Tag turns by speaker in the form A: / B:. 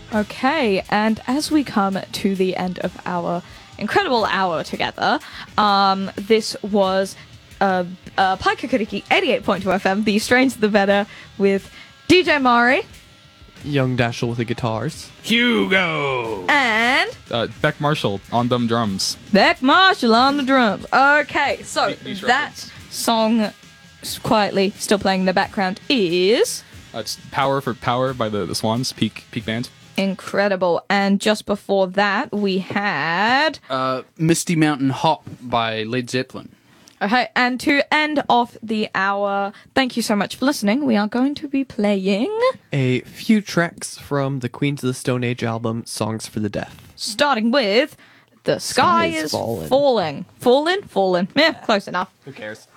A: Okay, and as we come to the end of our incredible hour together, this was Paikakuriki 88.2 FM, The Strains the Better, with DJ Mari.
B: Young Dashel with the guitars.
C: Hugo!
A: And
C: Beck Marshall on them drums.
A: Beck Marshall on the drums. Okay, so
C: Niche
A: that
C: reference.
A: song, quietly still playing in the background, is
C: It's Power for Power by the Swans, Peak Band.
A: incredible. And just before that, we had...
D: Misty Mountain Hop by Led Zeppelin.
A: Okay, and to end off the hour, thank you so much for listening. We are going to be playing,
B: A few tracks from the Queens of the Stone Age album, Songs for the Deaf.
A: starting with The Sky is
B: Falling.
A: Falling. Fallen? Yeah, close enough.
C: Who cares?